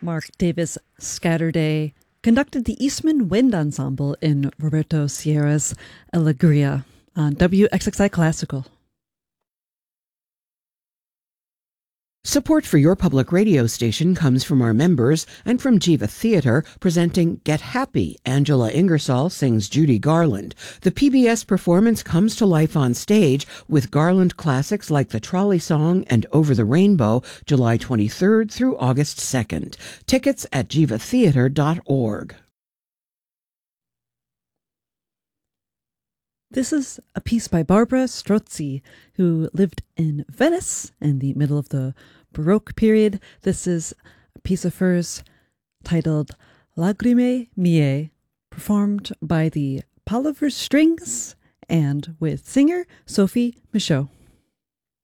Mark Davis Scatterday conducted the Eastman Wind Ensemble in Roberto Sierra's Alegria on WXXI Classical. Support for your public radio station comes from our members and from Jiva Theatre, presenting Get Happy. Angela Ingersoll sings Judy Garland. The PBS performance comes to life on stage with Garland classics like The Trolley Song and Over the Rainbow, July 23rd through August 2nd. Tickets at jivatheatre.org. This is a piece by Barbara Strozzi, who lived in Venice in the middle of the Baroque period. This is a piece of hers titled Lagrime Mie, performed by the Palliver Strings and with singer Sophie Michaud.